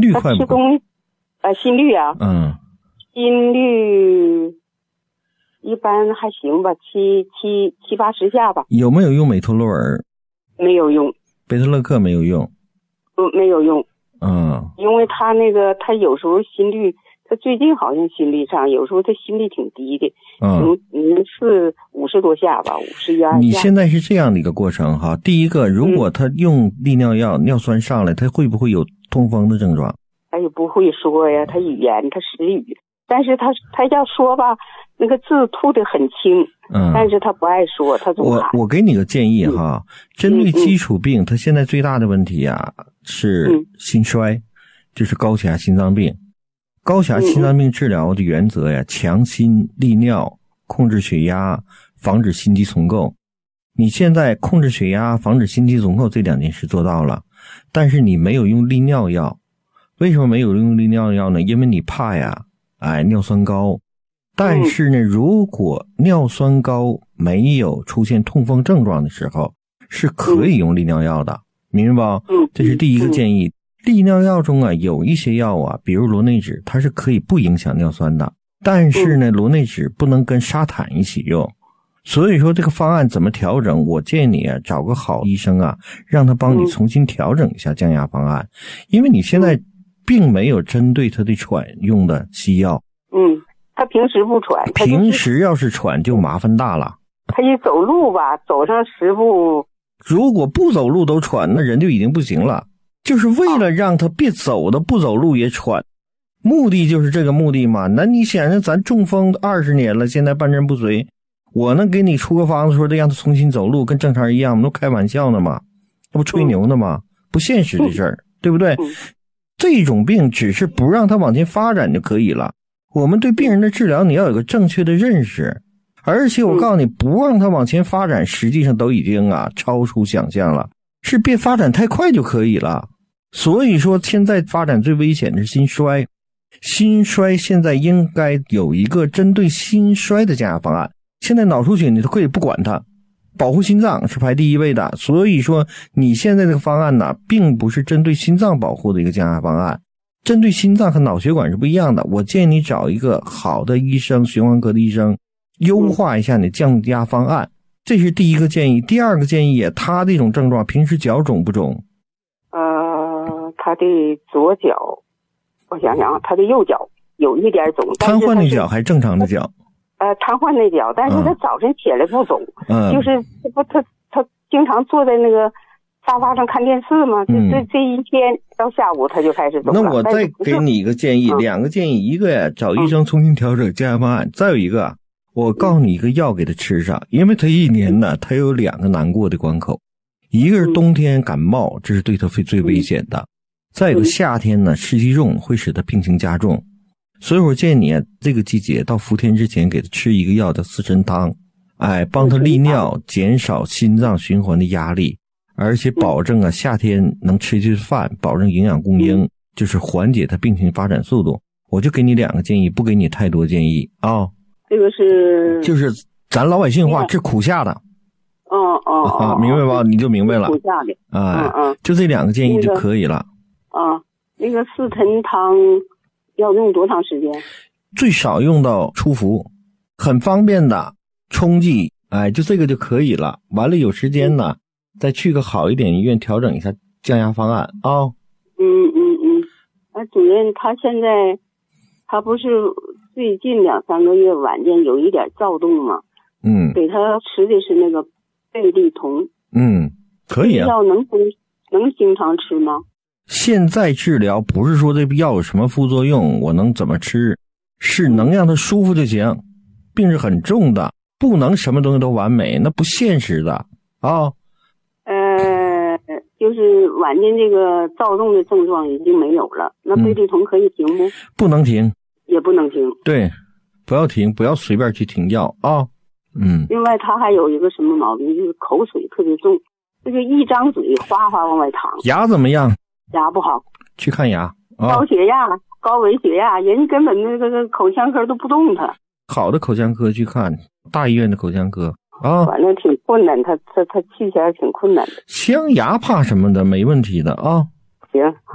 率快不快？ 心率啊，心率一般还行吧，70-80下吧。 有没有用美托洛尔？ 没有用。 贝特勒克没有用？ 没有用。因为他有时候心率，他最近好像心率上，有时候他心率挺低的，50多下吧，51、2下。 你现在是这样的一个过程哈。第一个，如果他用利尿药，尿酸上来，他会不会有痛风的症状？ 他也不会说呀，他语言他失语，但是他要说吧，那个字吐得很轻，但是他不爱说，他总喊。 我给你个建议哈，针对基础病，他现在最大的问题啊是心衰，就是高血压心脏病。高血压心脏病治疗的原则呀，强心利尿，控制血压，防止心肌重构。你现在控制血压，防止心肌重构这2件事做到了，但是你没有用利尿药。为什么没有用利尿药呢？因为你怕呀，尿酸高。但是呢，如果尿酸高没有出现痛风症状的时候，是可以用利尿药的，明白吧？这是第一个建议。利尿药中啊，有一些药啊，比如螺内酯，它是可以不影响尿酸的，但是呢，螺内酯不能跟沙坦一起用。所以说这个方案怎么调整，我建议你啊，找个好医生啊，让他帮你重新调整一下降压方案，因为你现在并没有针对他的喘用的西药。 他平时不喘， 平时要是喘就麻烦大了。 他一走路吧，走上10步， 如果不走路都喘，那人就已经不行了。就是为了让他别走的不走路也喘，目的就是这个目的嘛。那你想想，咱中风20年了，现在半身不遂，我能给你出个方子说得让他重新走路跟正常一样，都开玩笑呢吗？那不吹牛呢吗？不现实的事儿，对不对？这种病只是不让他往前发展就可以了。我们对病人的治疗你要有个正确的认识，而且我告诉你，不让他往前发展实际上都已经超出想象了，是别发展太快就可以了。所以说现在发展最危险的是心衰，心衰现在应该有一个针对心衰的降压方案。现在脑出血你都可以不管它，保护心脏是排第一位的。所以说你现在这个方案呢，并不是针对心脏保护的一个降压方案，针对心脏和脑血管是不一样的。我建议你找一个好的医生，循环科的医生，优化一下你降压方案，这是第一个建议。第二个建议，他这种症状平时脚肿不肿？ 他的左脚，我想想，他的右脚有一点肿。 瘫痪那脚还是正常的脚？ 瘫痪那脚，但是他早晨起来不肿，就是他经常坐在那个沙发上看电视嘛，这一天到下午他就开始肿了。 那我再给你一个建议，2个建议，一个呀，找医生重新调整降压方案，再有一个，我告诉你一个药给他吃上，因为他一年呢，他有2个难过的关口，一个是冬天感冒，这是对他最危险的。再有个夏天呢，湿气重会使他病情加重，所以我建议你这个季节到伏天之前给他吃一个药叫四神汤，帮他利尿，减少心脏循环的压力，而且保证夏天能吃进饭，保证营养供应，就是缓解他病情发展速度。我就给你2个建议，不给你太多建议啊。 这个是就是咱老百姓话，治苦夏的。明白吧？你就明白了。 苦夏的。 就这2个建议就可以了。 那个四神汤要用多长时间？ 最少用到初服，很方便的冲剂，就这个就可以了。完了有时间呢，再去个好一点医院调整一下降压方案啊。 主任，他现在他不是最近2-3个月晚间有一点躁动吗？给他吃的是那个贝利酮。 可以啊。 药能经常吃吗？ 现在治疗不是说这药有什么副作用，我能怎么吃，是能让他舒服就行。病是很重的，不能什么东西都完美，那不现实的啊。 就是晚间这个躁动的症状已经没有了，那贝利酮可以停不？ 不能停， 也不能停。 对，不要停，不要随便去停药啊。 另外他还有一个什么毛病，就是口水特别重，这个一张嘴哗哗往外淌。 牙怎么样？ 牙不好， 去看牙。 高血压、高危血压，人家根本那个口腔科都不动他。 好的口腔科去看，大医院的口腔科反正挺困难，他去起来挺困难的。 镶牙怕什么的，没问题的啊。 行，好。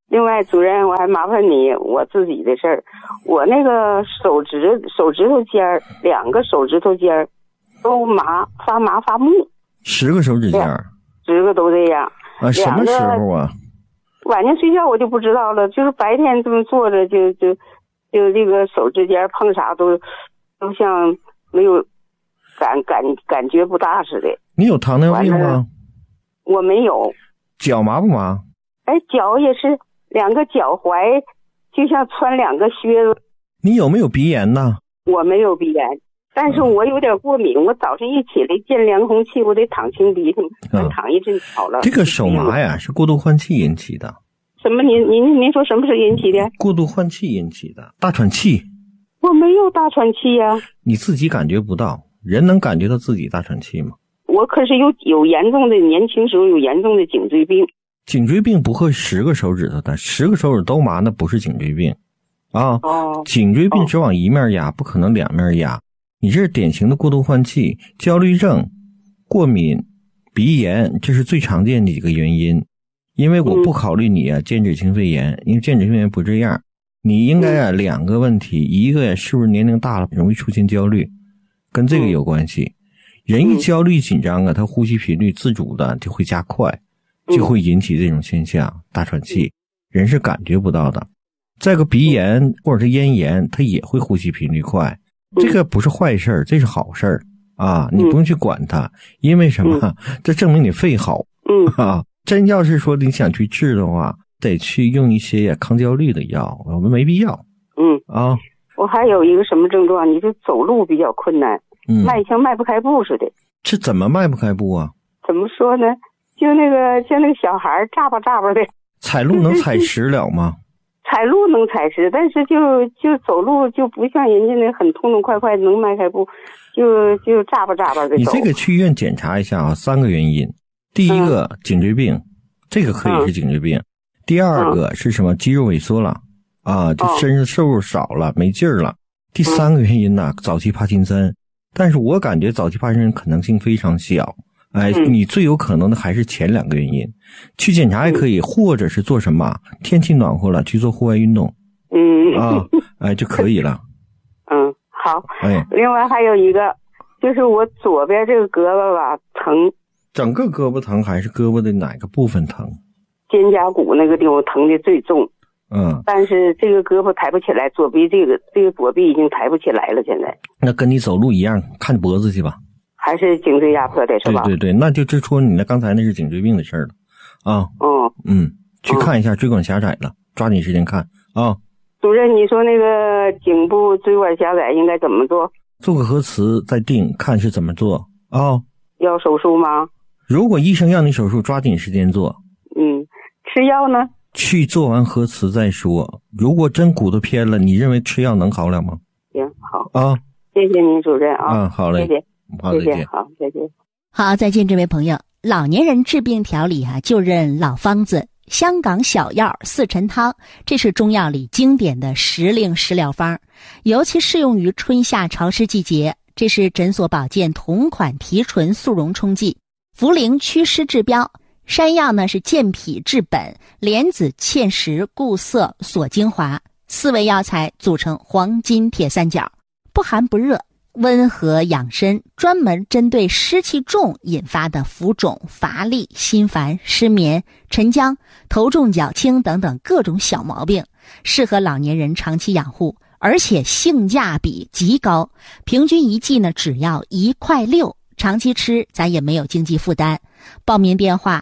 另外，主任，我还麻烦你我自己的事儿。我那个手指头尖儿，2个手指头尖儿都发麻发木。 10个手指尖儿 ？10个都这样。 啊？什么时候啊？ 晚上睡觉我就不知道了，就是白天这么坐着就这个手指尖碰啥都像没有感觉不大似的。 你有糖尿病吗？ 我没有。 脚麻不麻？ 哎，脚也是2个脚踝就像穿2个靴子。 你有没有鼻炎呢？ 我没有鼻炎，但是我有点过敏。我早上一起来见凉空气，我得淌清鼻涕，淌一阵好了。 这个手麻呀，是过度换气引起的。 什么？您说什么是引起的？ 过度换气引起的，大喘气。 我没有大喘气呀。 你自己感觉不到，人能感觉到自己大喘气吗？ 我可是有严重的，年轻时候有严重的颈椎病。 颈椎病不会10个手指头的，10个手指都麻，那不是颈椎病啊。颈椎病只往一面压，不可能2面压。你这是典型的过度换气、焦虑症、过敏、鼻炎，这是最常见的几个原因。因为我不考虑你间质性肺炎，因为间质性肺炎不这样。你应该2个问题，一个是不是年龄大了容易出现焦虑，跟这个有关系。人一焦虑紧张他呼吸频率自主的就会加快，就会引起这种现象，大喘气，人是感觉不到的。再个鼻炎或者是咽炎，它也会呼吸频率快，这个不是坏事，这是好事啊！你不用去管它，因为什么？这证明你肺好。真要是说你想去治的话，得去用一些抗焦虑的药，我们没必要。 我还有一个什么症状？你就走路比较困难，像迈不开步似的。 这怎么迈不开步啊？ 怎么说呢？像那个小孩眨巴眨巴的。 踩路能踩实了吗？ 踩路能踩实，但是就走路就不像人家那很痛痛快快能迈开步，就眨巴眨巴的走。 你这个去医院检查一下3个原因。第一个颈椎病，这个可以是颈椎病。第二个是什么？肌肉萎缩了就身上瘦肉少了，没劲儿了。第3个原因呢，早期帕金森。但是我感觉早期帕金森可能性非常小。你最有可能的还是前2个原因。去检查也可以，或者是做什么？天气暖和了去做户外运动。就可以了。 好。另外还有一个，就是我左边这个胳膊吧疼。 整个胳膊疼还是胳膊的哪个部分疼？ 肩胛骨那个地方疼的最重。但是这个胳膊抬不起来，左臂这个左臂已经抬不起来了，现在。那跟你走路一样，看脖子去吧。 还是颈椎压迫的是吧？ 对，那就指出你刚才那是颈椎病的事儿了去看一下，椎管狭窄了，抓紧时间看啊。 主任，你说那个颈部椎管狭窄应该怎么做？ 做个核磁再定，看是怎么做要手术吗？ 如果医生让你手术，抓紧时间做。 吃药呢？ 去做完核磁再说。如果真骨头偏了，你认为吃药能好了吗？ 行，好谢谢您主任好嘞， 谢谢， 好，再见。 好，再见。 好，再见，这位朋友。老年人治病调理就认老方子，香港小药4陈汤，这是中药里经典的时令食疗方，尤其适用于春夏潮湿季节。这是诊所保健同款提纯速溶冲剂，茯苓祛湿治标，山药呢是健脾治本，莲子芡实固涩锁精华，4味药材组成黄金铁三角，不寒不热，温和养身，专门针对湿气重引发的浮肿、乏力、心烦、失眠、沉僵、头重脚轻等等各种小毛病，适合老年人长期养护，而且性价比极高，平均1剂呢只要1.6块，长期吃咱也没有经济负担。报名电话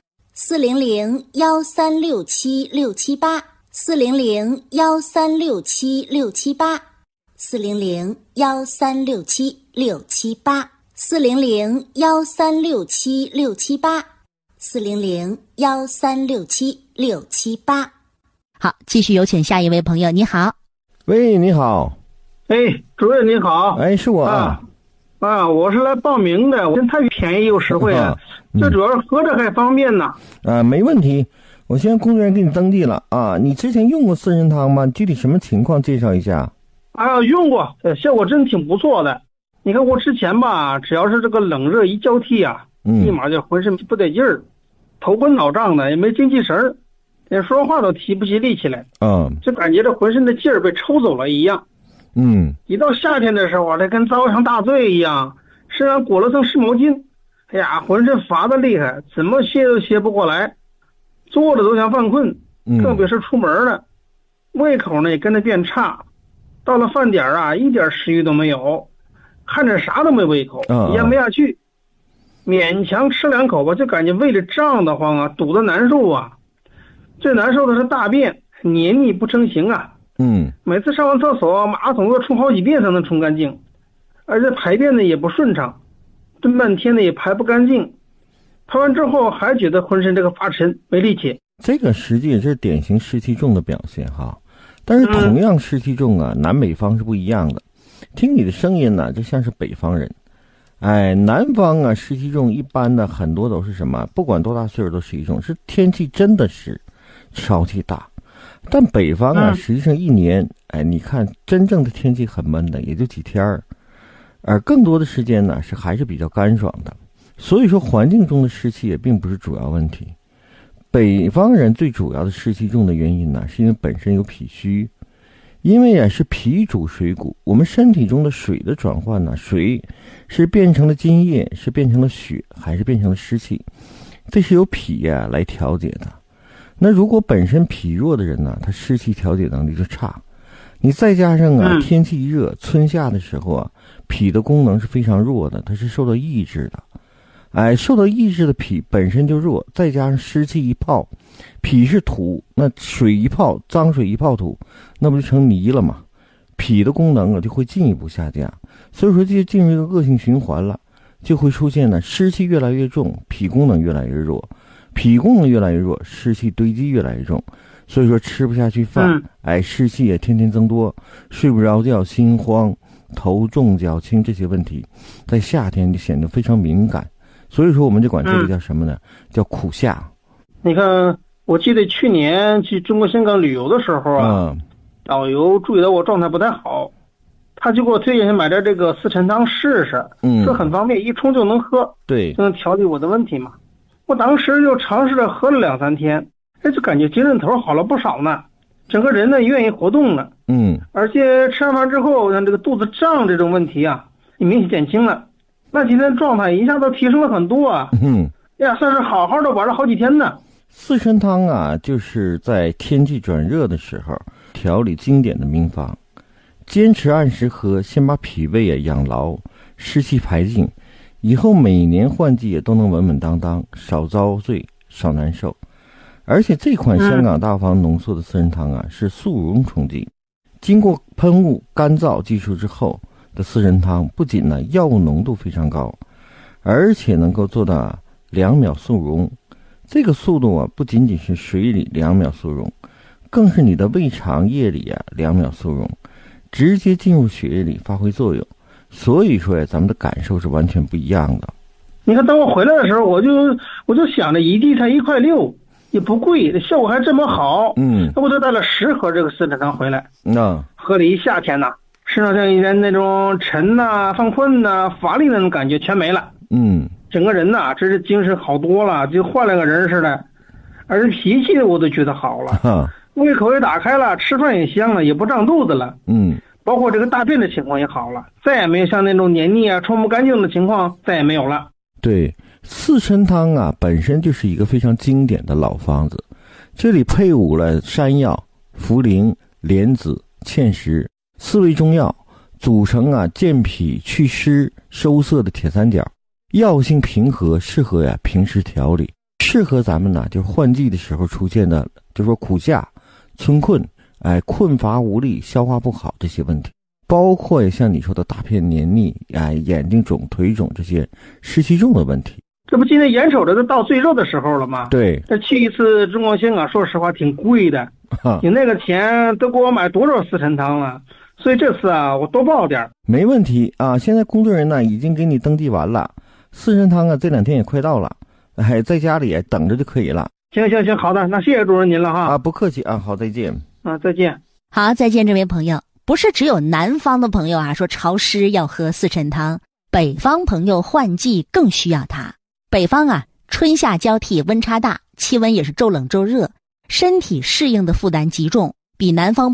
400-1367-678 400-1367-678 400-1367-678 400-1367-678 400-1367-678。好，继续有请下一位朋友。你好。 喂，你好。 主任你好。 是我我是来报名的，我太便宜又实惠了，最主要是合着还方便呢。 没问题，我现在工作人员给你登记了你之前用过4陈汤吗？具体什么情况介绍一下。 用过，效果真挺不错的。你看我之前吧，只要是这个冷热一交替立马就浑身不得劲儿，头昏脑胀的，也没精气神儿。 连说话都提不起力气来。就感觉这浑身的劲儿被抽走了一样。一到夏天的时候啊，这跟遭上大罪一样，身上裹了层湿毛巾，哎呀，浑身乏得厉害，怎么歇都歇不过来，坐着都想犯困，更别是出门了。胃口呢也跟着变差，到了饭点啊，一点食欲都没有，看着啥都没胃口，咽不下去，勉强吃2口吧，就感觉胃里胀得慌啊，堵得难受啊。最难受的是大便黏腻不成形啊。每次上完厕所，马桶都冲好几遍才能冲干净，而且排便呢也不顺畅，蹲半天呢也排不干净，排完之后还觉得浑身这个发沉没力气。 这个实际也是典型湿气重的表现哈。但是同样湿气重啊，南北方是不一样的。听你的声音呢，就像是北方人。南方啊湿气重，一般的很多都是什么？不管多大岁数都湿气重，是天气真的是潮气大。但北方啊，实际上一年，你看真正的天气很闷的，也就几天儿，而更多的时间呢还是比较干爽的。所以说，环境中的湿气也并不是主要问题。北方人最主要的湿气重的原因呢，是因为本身有脾虚，因为是脾主水谷，我们身体中的水的转换呢，水是变成了津液，是变成了血，还是变成了湿气，这是由脾来调节的。那如果本身脾弱的人呢，他湿气调节能力就差，你再加上天气一热，春夏的时候啊，脾的功能是非常弱的，它是受到抑制的。受到抑制的脾本身就弱，再加上湿气一泡，脾是土，那水一泡，脏水一泡土，那不就成泥了吗？脾的功能就会进一步下降，所以说就进入一个恶性循环了，就会出现呢湿气越来越重，脾功能越来越弱。脾功能越来越弱，湿气堆积越来越重，所以说吃不下去饭，湿气也天天增多，睡不着觉，心慌，头重脚轻，这些问题在夏天就显得非常敏感。所以说我们就管这个叫什么呢？叫苦夏。 你看，我记得去年去中国香港旅游的时候啊，导游注意到我状态不太好，他就给我推荐买点这个四陈汤试试，说很方便，一冲就能喝， 对， 就能调理我的问题嘛。我当时就尝试着喝了2-3天，就感觉精神头好了不少呢，整个人呢愿意活动了，而且吃完饭之后，像这个肚子胀这种问题啊，也明显减轻了。那今天状态一下都提升了很多啊，算是好好的玩了好几天呢。 四陈汤啊，就是在天气转热的时候调理经典的名方，坚持按时喝，先把脾胃养牢，湿气排尽。以后每年换季也都能稳稳当当，少遭罪，少难受。而且这款香港大方浓缩的四陈汤啊，是速溶冲剂，经过喷雾干燥技术之后的四陈汤，不仅呢药物浓度非常高，而且能够做到2秒速溶。这个速度啊，不仅仅是水里2秒速溶，更是你的胃肠液里2秒速溶，直接进入血液里发挥作用。所以说呀，咱们的感受是完全不一样的。 你看，当我回来的时候，我就想着一地才1.6块，也不贵，效果还这么好。那我就带了10盒这个四陈汤回来。喝了一夏天呐，身上像以前那种沉呐、犯困呐、乏力那种感觉全没了。整个人呐，真是精神好多了，就换了个人似的。而且脾气我都觉得好了，胃口也打开了，吃饭也香了，也不胀肚子了。包括这个大便的情况也好了，再也没有像那种黏腻啊、冲不干净的情况再也没有了。 对，四陈汤啊本身就是一个非常经典的老方子，这里配伍了山药、茯苓、莲子、芡实4味中药，组成健脾祛湿收涩的铁三角，药性平和，适合平时调理，适合咱们呢就是换季的时候出现的，就是说苦夏、春困。困乏无力、消化不好这些问题，包括也像你说的大便黏腻、眼睛肿、腿肿这些湿气重的问题。 这不今年眼瞅着都到最热的时候了吗？ 对， 这去一次中国香港，说实话挺贵的，你那个钱都给我买多少四陈汤了？所以这次我多报点。 没问题啊！现在工作人员呢已经给你登记完了，四陈汤这2天也快到了，在家里等着就可以了。 行，好的，那谢谢主任您了哈。 不客气啊，好，再见。 再见。 好，再见，这位朋友。不是只有南方的朋友说潮湿要喝四陈汤，北方朋友换季更需要它。北方春夏交替，温差大，气温也是骤冷骤热， 身体适应的负担极重，比南方